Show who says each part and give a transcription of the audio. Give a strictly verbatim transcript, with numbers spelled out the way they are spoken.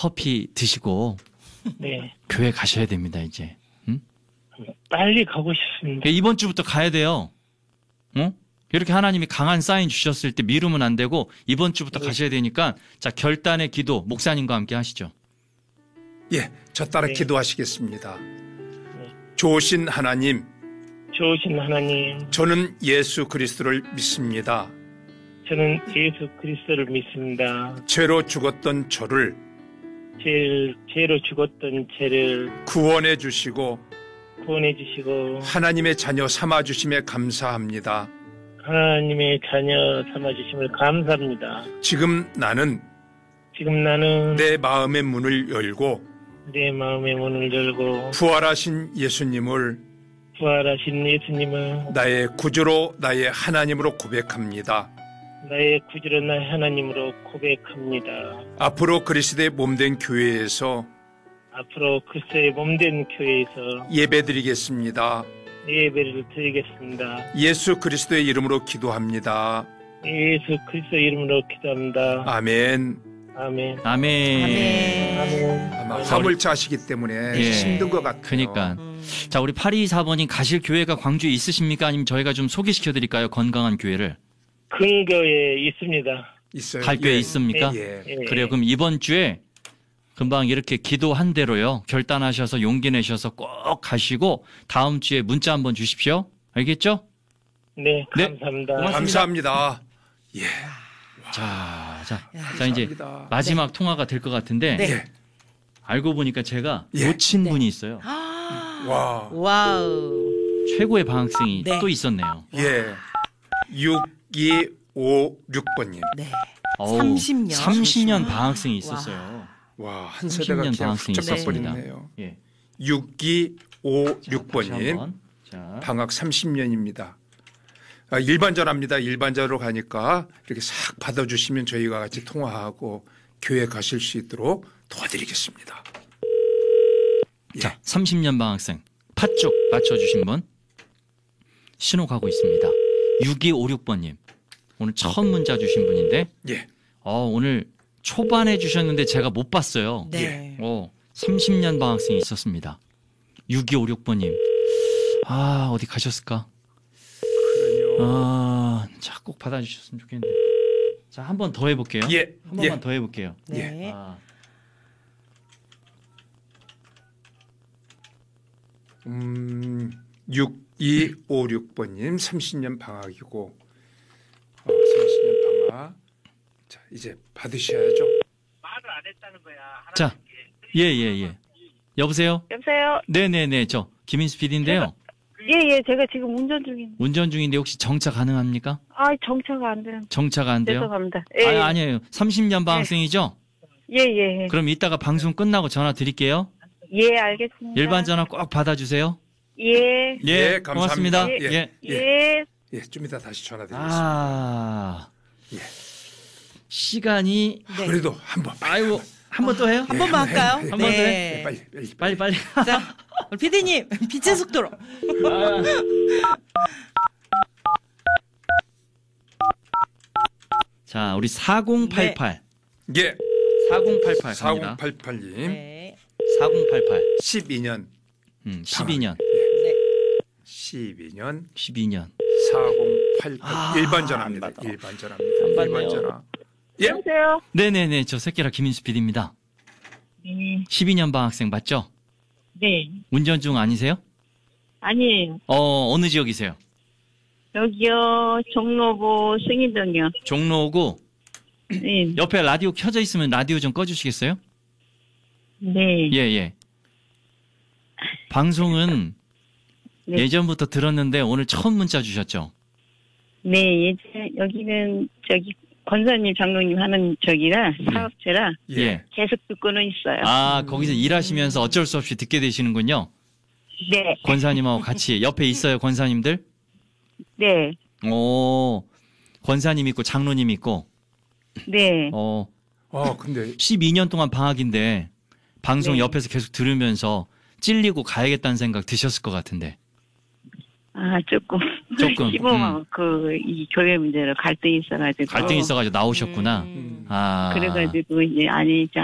Speaker 1: 커피 드시고
Speaker 2: 네.
Speaker 1: 교회 가셔야 됩니다, 이제. 응?
Speaker 2: 빨리 가고 싶습니다.
Speaker 1: 이번 주부터 가야 돼요. 어? 이렇게 하나님이 강한 사인 주셨을 때 미루면 안 되고 이번 주부터
Speaker 2: 네.
Speaker 1: 가셔야 되니까 자, 결단의 기도 목사님과 함께 하시죠.
Speaker 3: 예, 저 따라
Speaker 2: 네.
Speaker 3: 기도하시겠습니다. 좋으신 하나님,
Speaker 2: 좋으신 하나님,
Speaker 3: 저는 예수 그리스도를 믿습니다.
Speaker 2: 저는 예수 그리스도를 믿습니다.
Speaker 3: 죄로 죽었던 저를
Speaker 2: 죄, 죄로 죽었던 죄를
Speaker 3: 구원해 주시고
Speaker 2: 구원해 주시고
Speaker 3: 하나님의 자녀 삼아 주심에 감사합니다.
Speaker 2: 하나님의 자녀 삼아주심을 감사합니다.
Speaker 3: 지금 나는
Speaker 2: 지금 나는 내,
Speaker 3: 내 마음의 문을 열고
Speaker 2: 내 마음의 문을 열고
Speaker 3: 부활하신 예수님을
Speaker 2: 부활하신 예수님을
Speaker 3: 나의 구주로 나의 하나님으로 고백합니다.
Speaker 2: 나의 구주로 나의 하나님으로 고백합니다.
Speaker 3: 앞으로 그리스도의 몸된 교회에서
Speaker 2: 앞으로 그리스도의 몸된 교회에서
Speaker 3: 예배드리겠습니다.
Speaker 2: 예배를 드리겠습니다.
Speaker 3: 예수 그리스도의 이름으로 기도합니다.
Speaker 2: 예수 그리스도 이름으로 기도합니다.
Speaker 3: 아멘.
Speaker 2: 아멘.
Speaker 1: 아멘.
Speaker 4: 아멘.
Speaker 2: 아멘.
Speaker 3: 아마 화물차시기 때문에
Speaker 1: 예.
Speaker 3: 힘든 것 같아요.
Speaker 1: 그러니까.
Speaker 4: 음.
Speaker 1: 자, 우리 팔이이사 번님 가실 교회가 광주에 있으십니까? 아니면 저희가 좀 소개시켜 드릴까요? 건강한 교회를.
Speaker 2: 근교에 있습니다.
Speaker 3: 있어요.
Speaker 1: 갈 교회
Speaker 3: 예.
Speaker 1: 있습니까?
Speaker 3: 예.
Speaker 2: 예.
Speaker 1: 그래요. 그럼 이번 주에 금방 이렇게 기도한 대로요. 결단하셔서 용기 내셔서 꼭 가시고 다음 주에 문자 한번 주십시오. 알겠죠?
Speaker 2: 네,
Speaker 1: 네.
Speaker 2: 감사합니다.
Speaker 1: 고맙습니다.
Speaker 3: 감사합니다. 예.
Speaker 1: 자, 자,
Speaker 4: 야.
Speaker 1: 자 이제
Speaker 3: 감사합니다.
Speaker 1: 마지막 통화가 될 것 같은데
Speaker 4: 네.
Speaker 3: 예.
Speaker 1: 알고 보니까 제가
Speaker 3: 예.
Speaker 1: 놓친
Speaker 4: 네.
Speaker 1: 분이 있어요.
Speaker 4: 아,
Speaker 3: 와.
Speaker 4: 와우.
Speaker 1: 최고의 방학생이
Speaker 4: 네.
Speaker 1: 또 있었네요.
Speaker 3: 예. 육이오육 번님.
Speaker 4: 네.
Speaker 1: 어우,
Speaker 4: 삼십 년.
Speaker 1: 삼십 년 방학생이 있었어요.
Speaker 3: 와, 한
Speaker 1: 삼십
Speaker 3: 세대가
Speaker 1: 년
Speaker 3: 그냥
Speaker 1: 방학생이
Speaker 3: 훌쩍
Speaker 1: 있었습니다.
Speaker 3: 가버리네요.
Speaker 1: 예.
Speaker 3: 육이오육
Speaker 1: 다시
Speaker 3: 번님.
Speaker 1: 한번. 자,
Speaker 3: 방학 삼십 년입니다. 아, 일반 전화입니다. 일반 전화로 가니까 이렇게 싹 받아주시면 저희가 같이 통화하고 교회 가실 수 있도록 도와드리겠습니다.
Speaker 1: 자, 삼십 년 방학생 팥죽 맞춰주신 분 신호 가고 있습니다. 육이오육 번님 오늘 처음 문자 주신 분인데
Speaker 3: 예.
Speaker 1: 어, 오늘 초반에 주셨는데 제가 못 봤어요.
Speaker 4: 네.
Speaker 1: 어, 삼십 년 방학생이 있었습니다. 육이오육 번님 아 어디 가셨을까?
Speaker 3: 그러요.
Speaker 1: 아, 자, 꼭 받아주셨으면 좋겠는데. 자, 한 번 더 해볼게요.
Speaker 3: 예.
Speaker 1: 한 번만
Speaker 3: 예.
Speaker 1: 더 해볼게요.
Speaker 4: 네.
Speaker 1: 아,
Speaker 3: 음, 육이오육 번님 삼십 년 방학이고 어, 삼십 년 방학. 자, 이제 받으셔야죠.
Speaker 2: 말을 안 했다는 거야.
Speaker 1: 자, 예, 예, 예. 여보세요?
Speaker 5: 여보세요?
Speaker 1: 네네네, 저 김인수 피디인데요.
Speaker 5: 예, 예, 제가 지금 운전 중인.
Speaker 1: 운전 중인데 혹시 정차 가능합니까?
Speaker 5: 아, 정차가 안 돼요.
Speaker 1: 정차가 안 돼요?
Speaker 5: 죄송합니다. 예,
Speaker 1: 아니, 아니에요. 삼십 년 방학생이죠?
Speaker 5: 예, 예, 예.
Speaker 1: 그럼 이따가 방송 끝나고 전화 드릴게요.
Speaker 5: 예, 알겠습니다.
Speaker 1: 일반 전화 꼭 받아주세요.
Speaker 5: 예,
Speaker 1: 예,
Speaker 3: 예,
Speaker 1: 고맙습니다.
Speaker 3: 감사합니다.
Speaker 1: 예.
Speaker 3: 예.
Speaker 5: 예.
Speaker 3: 예, 좀 이따 다시 전화드리겠습니다.
Speaker 1: 아,
Speaker 3: 예.
Speaker 1: 시간이,
Speaker 4: 네.
Speaker 3: 그래도 한번
Speaker 1: 아이고, 한 번 또 해요?
Speaker 4: 한 번만 할까요?
Speaker 3: 한
Speaker 1: 번 더
Speaker 4: 네.
Speaker 3: 예, 빨리, 빨리,
Speaker 1: 빨리, 빨리.
Speaker 4: 자, 우리 피디님, 빛의 속도로.
Speaker 1: 자, 우리 사공팔팔.
Speaker 3: 예,
Speaker 1: 사공팔팔 갑니다.
Speaker 3: 사공팔팔님
Speaker 4: 네.
Speaker 1: 사공팔팔.
Speaker 3: 십이 년,
Speaker 1: 음, 십이 년.
Speaker 4: 네.
Speaker 3: 십이 년,
Speaker 1: 십이 년.
Speaker 3: 사공팔팔
Speaker 1: 아,
Speaker 3: 일반 전화입니다.
Speaker 1: 안 받아.
Speaker 3: 일반 전화입니다.
Speaker 1: 안 받네요.
Speaker 3: 일반 전화. 예,
Speaker 5: 여보세요?
Speaker 1: 네네네. 저 새끼라 김인수 피디입니다.
Speaker 5: 네.
Speaker 1: 십이 년 방학생 맞죠?
Speaker 5: 네.
Speaker 1: 운전 중 아니세요?
Speaker 5: 아니에요.
Speaker 1: 어, 어느 지역이세요?
Speaker 5: 여기요, 종로구 승희동이요.
Speaker 1: 종로구.
Speaker 5: 네.
Speaker 1: 옆에 라디오 켜져 있으면 라디오 좀 꺼주시겠어요?
Speaker 5: 네.
Speaker 1: 예, 예. 방송은
Speaker 5: 네.
Speaker 1: 예전부터 들었는데 오늘 처음 문자 주셨죠?
Speaker 5: 네, 예전, 여기는 저기, 권사님, 장로님 하는 저기라, 사업체라,
Speaker 1: 예.
Speaker 5: 계속 듣고는 있어요.
Speaker 1: 아, 거기서 일하시면서 어쩔 수 없이 듣게 되시는군요.
Speaker 5: 네.
Speaker 1: 권사님하고 같이. 옆에 있어요, 권사님들?
Speaker 5: 네.
Speaker 1: 오, 권사님 있고 장로님 있고.
Speaker 5: 네.
Speaker 1: 어,
Speaker 3: 아, 근데
Speaker 1: 십이 년 동안 방학인데 방송
Speaker 5: 네.
Speaker 1: 옆에서 계속 들으면서 찔리고 가야겠다는 생각 드셨을 것 같은데.
Speaker 5: 아, 조금.
Speaker 1: 조금,
Speaker 5: 시범하고
Speaker 1: 음.
Speaker 5: 그, 이 교회 문제로 갈등이 있어가지고.
Speaker 1: 갈등이 있어가지고 나오셨구나.
Speaker 4: 음.
Speaker 1: 아.
Speaker 5: 그래가지고, 이제, 아니, 이제